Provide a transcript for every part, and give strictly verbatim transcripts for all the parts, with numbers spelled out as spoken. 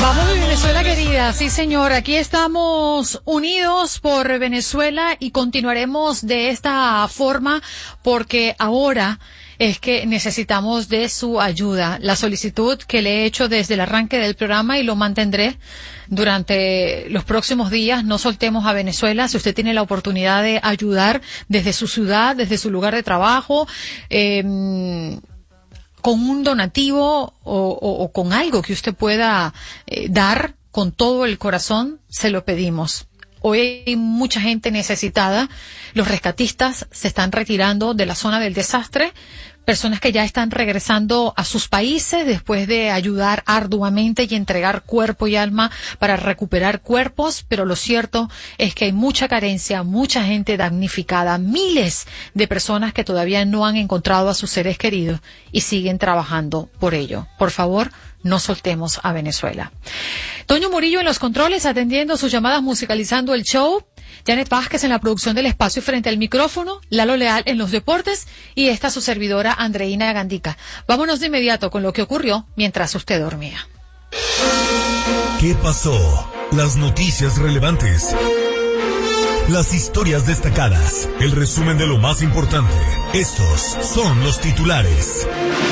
Vamos a Venezuela querida, sí señor, aquí estamos unidos por Venezuela y continuaremos de esta forma porque ahora es que necesitamos de su ayuda. La solicitud que le he hecho desde el arranque del programa y lo mantendré durante los próximos días, no soltemos a Venezuela. Si usted tiene la oportunidad de ayudar desde su ciudad, desde su lugar de trabajo, eh, con un donativo o, o, o con algo que usted pueda eh, dar con todo el corazón, se lo pedimos. Hoy hay mucha gente necesitada. Los rescatistas se están retirando de la zona del desastre. Personas que ya están regresando a sus países después de ayudar arduamente y entregar cuerpo y alma para recuperar cuerpos, pero lo cierto es que hay mucha carencia, mucha gente damnificada, miles de personas que todavía no han encontrado a sus seres queridos y siguen trabajando por ello. Por favor, no soltemos a Venezuela. Toño Murillo en los controles, atendiendo sus llamadas, musicalizando el show. Janet Vázquez en la producción del espacio frente al micrófono, Lalo Leal en los deportes y esta su servidora Andreina Gandica. Vámonos de inmediato con lo que ocurrió mientras usted dormía. ¿Qué pasó? Las noticias relevantes. Las historias destacadas. El resumen de lo más importante. Estos son los titulares.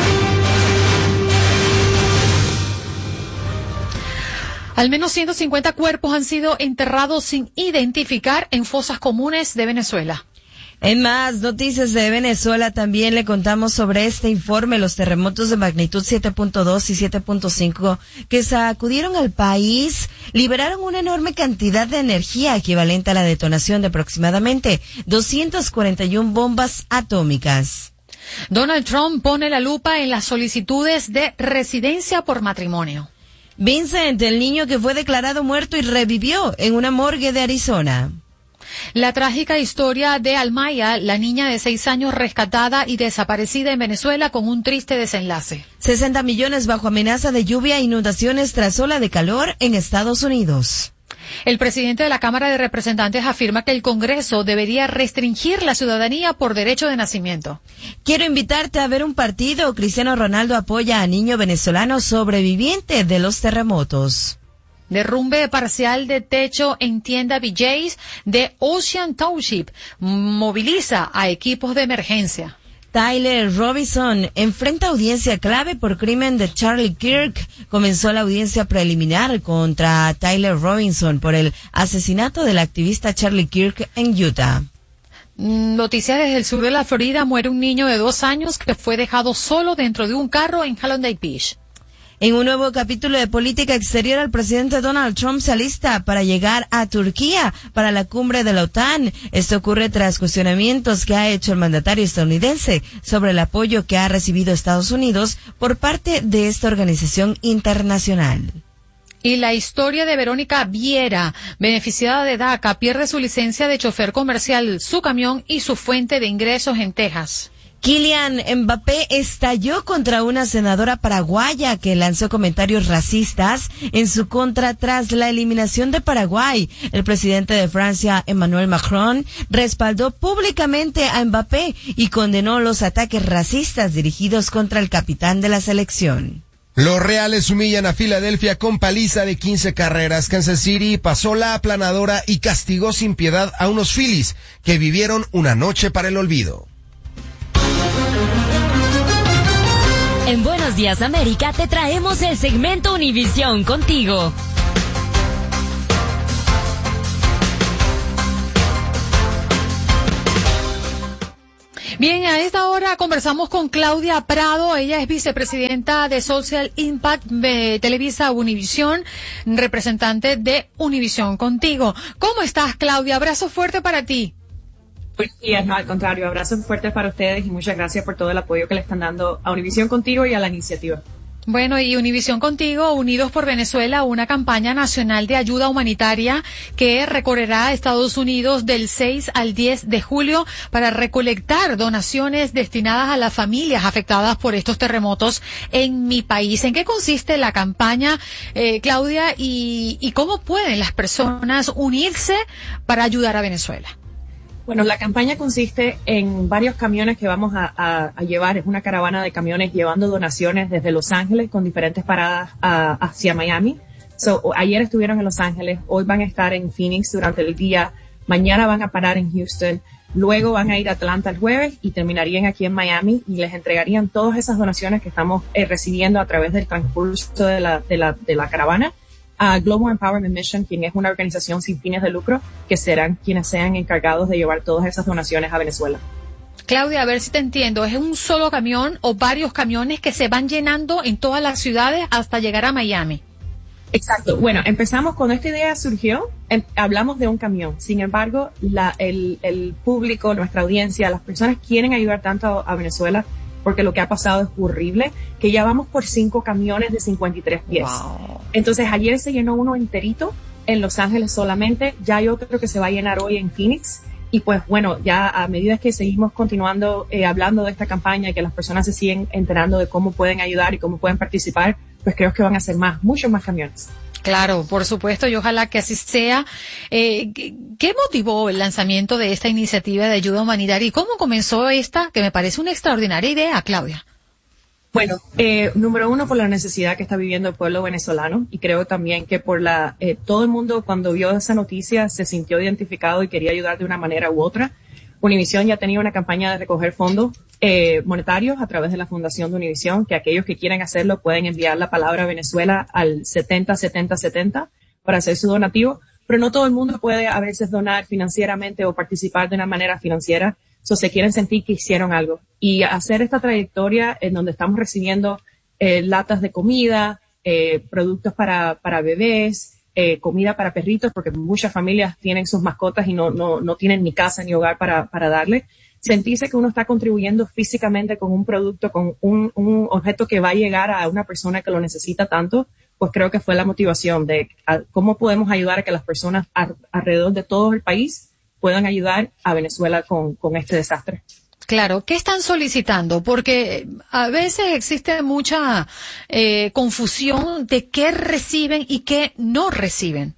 Al menos ciento cincuenta cuerpos han sido enterrados sin identificar en fosas comunes de Venezuela. En más noticias de Venezuela también le contamos sobre este informe, los terremotos de magnitud siete punto dos y siete punto cinco que sacudieron al país, liberaron una enorme cantidad de energía equivalente a la detonación de aproximadamente doscientas cuarenta y una bombas atómicas. Donald Trump pone la lupa en las solicitudes de residencia por matrimonio. Vincent, el niño que fue declarado muerto y revivió en una morgue de Arizona. La trágica historia de Almaya, la niña de seis años rescatada y desaparecida en Venezuela con un triste desenlace. sesenta millones bajo amenaza de lluvia e inundaciones tras ola de calor en Estados Unidos. El presidente de la Cámara de Representantes afirma que el Congreso debería restringir la ciudadanía por derecho de nacimiento. Quiero invitarte a ver un partido. Cristiano Ronaldo apoya a niño venezolano sobreviviente de los terremotos. Derrumbe parcial de techo en tienda B J's de Ocean Township moviliza a equipos de emergencia. Tyler Robinson enfrenta audiencia clave por crimen de Charlie Kirk. Comenzó la audiencia preliminar contra Tyler Robinson por el asesinato del activista Charlie Kirk en Utah. Noticias desde el sur de la Florida. Muere un niño de dos años que fue dejado solo dentro de un carro en Hallandale Beach. En un nuevo capítulo de política exterior, el presidente Donald Trump se alista para llegar a Turquía para la cumbre de la OTAN. Esto ocurre tras cuestionamientos que ha hecho el mandatario estadounidense sobre el apoyo que ha recibido Estados Unidos por parte de esta organización internacional. Y la historia de Verónica Viera, beneficiada de DACA, pierde su licencia de chofer comercial, su camión y su fuente de ingresos en Texas. Kylian Mbappé estalló contra una senadora paraguaya que lanzó comentarios racistas en su contra tras la eliminación de Paraguay. El presidente de Francia, Emmanuel Macron, respaldó públicamente a Mbappé y condenó los ataques racistas dirigidos contra el capitán de la selección. Los Reales humillan a Filadelfia con paliza de quince carreras. Kansas City pasó la aplanadora y castigó sin piedad a unos Phillies que vivieron una noche para el olvido. En Buenos Días América te traemos el segmento Univisión contigo. Bien, a esta hora conversamos con Claudia Prado. Ella es vicepresidenta de Social Impact de Televisa Univisión, representante de Univisión contigo. ¿Cómo estás, Claudia? Abrazo fuerte para ti. Y no, al contrario, abrazos fuertes para ustedes y muchas gracias por todo el apoyo que le están dando a Univisión Contigo y a la iniciativa. Bueno, y Univisión Contigo, Unidos por Venezuela, una campaña nacional de ayuda humanitaria que recorrerá Estados Unidos del seis al diez de julio para recolectar donaciones destinadas a las familias afectadas por estos terremotos en mi país. ¿En qué consiste la campaña, eh, Claudia, y, y cómo pueden las personas unirse para ayudar a Venezuela? Bueno, la campaña consiste en varios camiones que vamos a, a, a llevar. Es una caravana de camiones llevando donaciones desde Los Ángeles con diferentes paradas a, hacia Miami. So, ayer estuvieron en Los Ángeles, hoy van a estar en Phoenix durante el día, mañana van a parar en Houston, luego van a ir a Atlanta el jueves y terminarían aquí en Miami y les entregarían todas esas donaciones que estamos eh, recibiendo a través del transcurso de la, de la, de la caravana a Global Empowerment Mission, quien es una organización sin fines de lucro, que serán quienes sean encargados de llevar todas esas donaciones a Venezuela. Claudia, a ver si te entiendo, ¿es un solo camión o varios camiones que se van llenando en todas las ciudades hasta llegar a Miami? Exacto. Bueno, empezamos cuando esta idea surgió, em, hablamos de un camión. Sin embargo, la, el, el público, nuestra audiencia, las personas quieren ayudar tanto a, a Venezuela porque lo que ha pasado es horrible, que ya vamos por cinco camiones de cincuenta y tres pies. Wow. Entonces, ayer se llenó uno enterito en Los Ángeles solamente, ya hay otro que se va a llenar hoy en Phoenix. Y pues bueno, ya a medida que seguimos continuando eh, hablando de esta campaña y que las personas se siguen enterando de cómo pueden ayudar y cómo pueden participar, pues creo que van a ser más, muchos más camiones. Claro, por supuesto, y ojalá que así sea. Eh, ¿Qué motivó el lanzamiento de esta iniciativa de ayuda humanitaria y cómo comenzó esta, que me parece una extraordinaria idea, Claudia? Bueno, eh, número uno, por la necesidad que está viviendo el pueblo venezolano, y creo también que por la, eh, todo el mundo cuando vio esa noticia se sintió identificado y quería ayudar de una manera u otra. Univision ya tenía una campaña de recoger fondos eh, monetarios a través de la Fundación de Univision, que aquellos que quieran hacerlo pueden enviar la palabra Venezuela al setenta setenta setenta para hacer su donativo, pero no todo el mundo puede a veces donar financieramente o participar de una manera financiera. So, se quieren sentir que hicieron algo. Y hacer esta trayectoria en donde estamos recibiendo eh, latas de comida, eh, productos para, para bebés, eh, comida para perritos, porque muchas familias tienen sus mascotas y no, no, no tienen ni casa ni hogar para, para darle. Sentirse que uno está contribuyendo físicamente con un producto, con un, un objeto que va a llegar a una persona que lo necesita tanto, pues creo que fue la motivación de a, cómo podemos ayudar a que las personas a, alrededor de todo el país puedan ayudar a Venezuela con, con este desastre. Claro, ¿qué están solicitando? Porque a veces existe mucha eh, confusión de qué reciben y qué no reciben.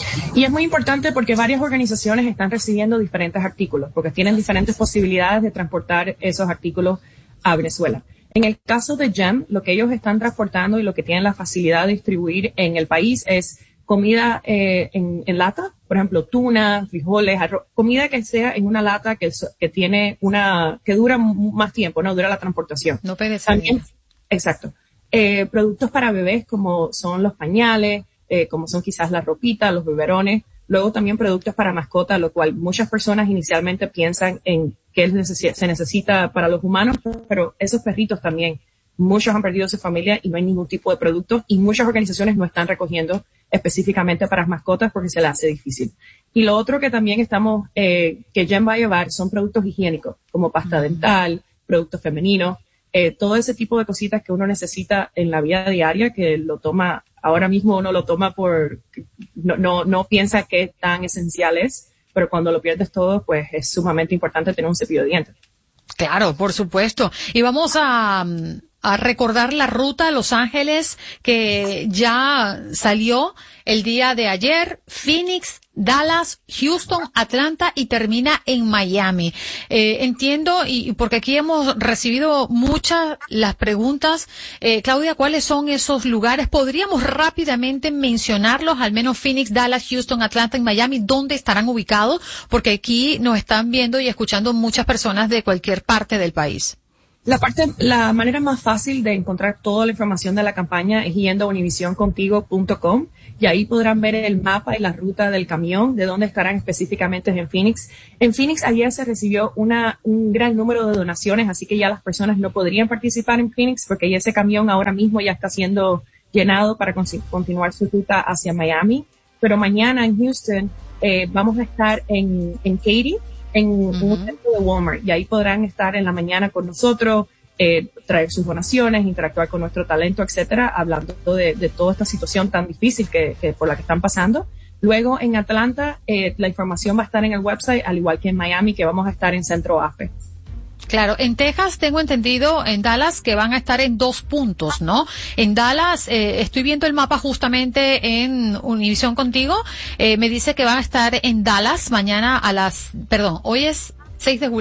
Y es muy importante porque varias organizaciones están recibiendo diferentes artículos, porque tienen diferentes posibilidades de transportar esos artículos a Venezuela. En el caso de G E M, lo que ellos están transportando y lo que tienen la facilidad de distribuir en el país es comida eh, en, en lata, por ejemplo, tuna, frijoles, arroz, comida que sea en una lata que, que tiene una, que dura más tiempo, ¿no? Dura la transportación. No perecer. También, exacto. Eh, productos para bebés como son los pañales, eh, como son quizás la ropita, los biberones. Luego también productos para mascotas, lo cual muchas personas inicialmente piensan en qué se necesita para los humanos, pero esos perritos también, muchos han perdido su familia y no hay ningún tipo de producto y muchas organizaciones no están recogiendo específicamente para mascotas porque se les hace difícil. Y lo otro que también estamos, eh, que G E M va a llevar son productos higiénicos, como pasta dental, productos femeninos, eh, todo ese tipo de cositas que uno necesita en la vida diaria, que lo toma, ahora mismo uno lo toma por, no, no, no piensa que tan esencial es, pero cuando lo pierdes todo, pues es sumamente importante tener un cepillo de dientes. Claro, por supuesto. Y vamos a, a recordar la ruta a Los Ángeles que ya salió el día de ayer, Phoenix, Dallas, Houston, Atlanta y termina en Miami. Eh, entiendo, y porque aquí hemos recibido muchas las preguntas, eh, Claudia, ¿cuáles son esos lugares? ¿Podríamos rápidamente mencionarlos, al menos Phoenix, Dallas, Houston, Atlanta y Miami, dónde estarán ubicados? Porque aquí nos están viendo y escuchando muchas personas de cualquier parte del país. La parte, la manera más fácil de encontrar toda la información de la campaña es yendo a univision contigo punto com y ahí podrán ver el mapa y la ruta del camión, de dónde estarán específicamente en Phoenix. En Phoenix ayer se recibió una, un gran número de donaciones, así que ya las personas no podrían participar en Phoenix porque ese camión ahora mismo ya está siendo llenado para con, continuar su ruta hacia Miami. Pero mañana en Houston eh, vamos a estar en, en Katy, en uh-huh. un centro de Walmart, y ahí podrán estar en la mañana con nosotros, eh, traer sus donaciones, interactuar con nuestro talento, etcétera, hablando de, de toda esta situación tan difícil que, que por la que están pasando. Luego en Atlanta, eh, la información va a estar en el website, al igual que en Miami, que vamos a estar en Centro A F E. Claro, en Texas tengo entendido, en Dallas, que van a estar en dos puntos, ¿no? En Dallas, eh, estoy viendo el mapa justamente en Univision Contigo, eh, me dice que van a estar en Dallas mañana a las, perdón, ¿hoy es seis de julio?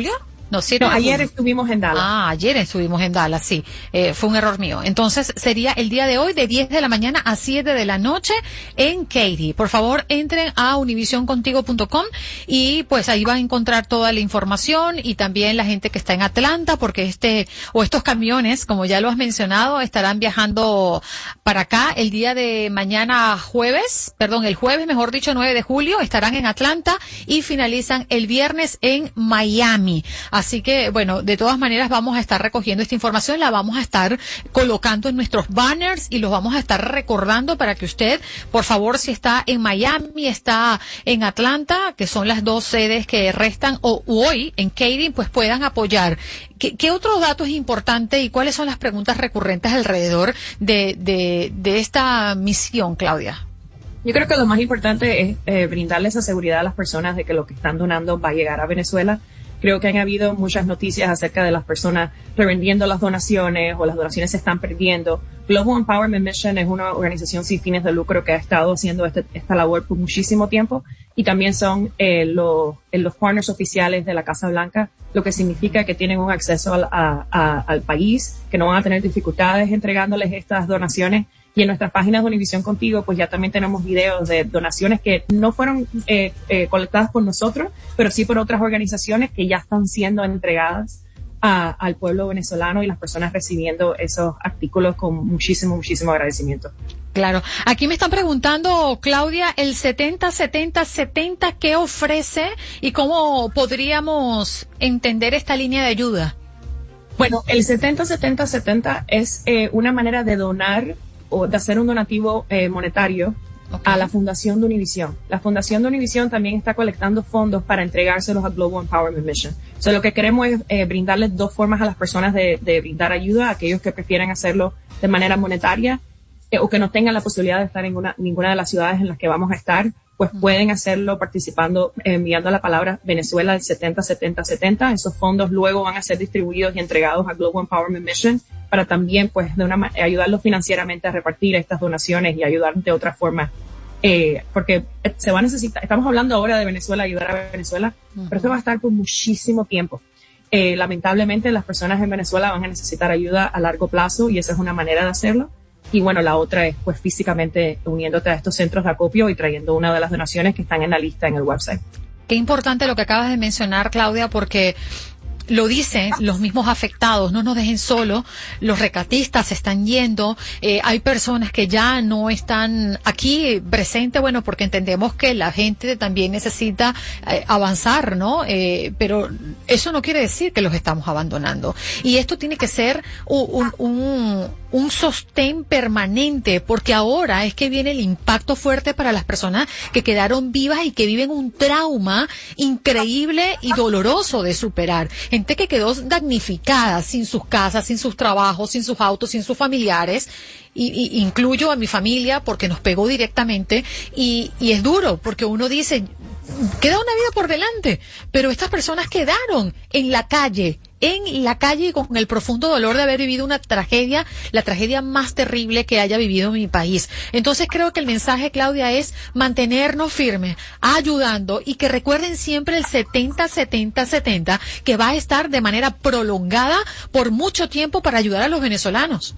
No, siete no, de ayer julio. estuvimos en Dallas. Ah, ayer estuvimos en Dallas, sí. Eh, fue un error mío. Entonces, sería el día de hoy de diez de la mañana a siete de la noche en Katy. Por favor, entren a univision contigo punto com y pues ahí van a encontrar toda la información y también la gente que está en Atlanta, porque este, o estos camiones, como ya lo has mencionado, estarán viajando para acá el día de mañana jueves, perdón, el jueves, mejor dicho, nueve de julio, estarán en Atlanta y finalizan el viernes en Miami. Así que, bueno, de todas maneras vamos a estar recogiendo esta información, la vamos a estar colocando en nuestros banners y los vamos a estar recordando para que usted, por favor, si está en Miami, está en Atlanta, que son las dos sedes que restan, o hoy en Katy, pues puedan apoyar. ¿Qué, qué otro dato es importante y cuáles son las preguntas recurrentes alrededor de, de, de esta misión, Claudia? Yo creo que lo más importante es eh, brindarle esa seguridad a las personas de que lo que están donando va a llegar a Venezuela. Creo que han habido muchas noticias acerca de las personas revendiendo las donaciones o las donaciones se están perdiendo. Global Empowerment Mission es una organización sin fines de lucro que ha estado haciendo este, esta labor por muchísimo tiempo y también son eh, los, eh, los partners oficiales de la Casa Blanca, lo que significa que tienen un acceso al, a, a, al país, que no van a tener dificultades entregándoles estas donaciones. Y en nuestras páginas de Univision Contigo, pues ya también tenemos videos de donaciones que no fueron eh, eh, colectadas por nosotros, pero sí por otras organizaciones que ya están siendo entregadas a, al pueblo venezolano y las personas recibiendo esos artículos con muchísimo, muchísimo agradecimiento. Claro. Aquí me están preguntando, Claudia, el setenta setenta setenta, ¿qué ofrece y cómo podríamos entender esta línea de ayuda? Bueno, el setenta setenta setenta es eh, una manera de donar o de hacer un donativo eh, monetario okay. a la Fundación de Univision. La Fundación de Univision también está colectando fondos para entregárselos a Global Empowerment Mission. O sea, lo que queremos es eh, brindarles dos formas a las personas de, de brindar ayuda, a aquellos que prefieren hacerlo de manera monetaria eh, o que no tengan la posibilidad de estar en una, ninguna de las ciudades en las que vamos a estar, pues uh-huh. pueden hacerlo participando, eh, enviando la palabra Venezuela al setenta setenta setenta. Esos fondos luego van a ser distribuidos y entregados a Global Empowerment Mission para también, pues, de una ayudarlos financieramente a repartir estas donaciones y ayudar de otra forma. Eh, porque se va a necesitar, estamos hablando ahora de Venezuela, ayudar a Venezuela, uh-huh. pero esto va a estar por muchísimo tiempo. Eh, lamentablemente las personas en Venezuela van a necesitar ayuda a largo plazo y esa es una manera de hacerlo. Y bueno, la otra es pues físicamente uniéndote a estos centros de acopio y trayendo una de las donaciones que están en la lista en el website. Qué importante lo que acabas de mencionar, Claudia, porque lo dicen los mismos afectados, no nos dejen solos, los rescatistas se están yendo, eh, hay personas que ya no están aquí presentes, bueno, porque entendemos que la gente también necesita eh, avanzar, ¿no? Eh, pero eso no quiere decir que los estamos abandonando. Y esto tiene que ser un, un, un, un sostén permanente, porque ahora es que viene el impacto fuerte para las personas que quedaron vivas y que viven un trauma increíble y doloroso de superar. Gente que quedó damnificada, sin sus casas, sin sus trabajos, sin sus autos, sin sus familiares, y, y incluyo a mi familia porque nos pegó directamente, y, y es duro, porque uno dice, queda una vida por delante, pero estas personas quedaron en la calle, en la calle con el profundo dolor de haber vivido una tragedia, la tragedia más terrible que haya vivido en mi país. Entonces creo que el mensaje, Claudia, es mantenernos firmes, ayudando, y que recuerden siempre el setenta setenta setenta, que va a estar de manera prolongada por mucho tiempo para ayudar a los venezolanos.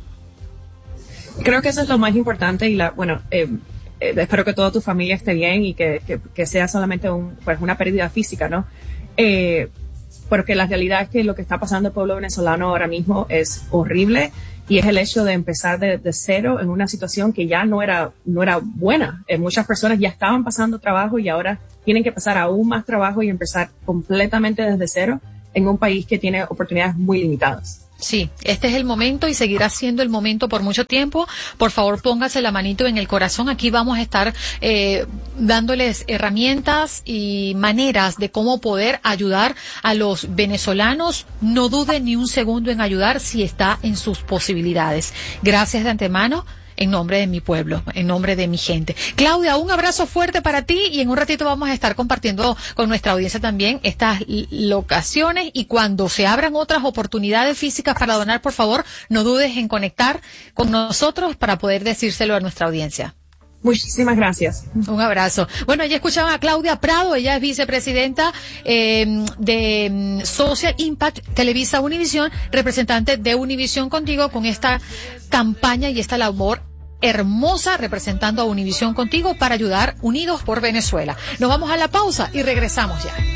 Creo que eso es lo más importante y la, bueno, eh, eh, espero que toda tu familia esté bien y que, que, que sea solamente un, pues una pérdida física, ¿no? Eh, porque la realidad es que lo que está pasando el pueblo venezolano ahora mismo es horrible y es el hecho de empezar de, de cero en una situación que ya no era, no era buena. Eh, muchas personas ya estaban pasando trabajo y ahora tienen que pasar aún más trabajo y empezar completamente desde cero en un país que tiene oportunidades muy limitadas. Sí, este es el momento y seguirá siendo el momento por mucho tiempo. Por favor, póngase la manito en el corazón. Aquí vamos a estar eh, dándoles herramientas y maneras de cómo poder ayudar a los venezolanos. No dude ni un segundo en ayudar si está en sus posibilidades. Gracias de antemano. En nombre de mi pueblo, en nombre de mi gente. Claudia, un abrazo fuerte para ti y en un ratito vamos a estar compartiendo con nuestra audiencia también estas locaciones, y cuando se abran otras oportunidades físicas para donar, por favor, no dudes en conectar con nosotros para poder decírselo a nuestra audiencia. Muchísimas gracias. Un abrazo. Bueno, ya escuchaban a Claudia Prado, ella es vicepresidenta eh, de Social Impact Televisa Univisión, representante de Univisión Contigo, con esta campaña y esta labor hermosa representando a Univisión Contigo para ayudar Unidos por Venezuela. Nos vamos a la pausa y regresamos ya.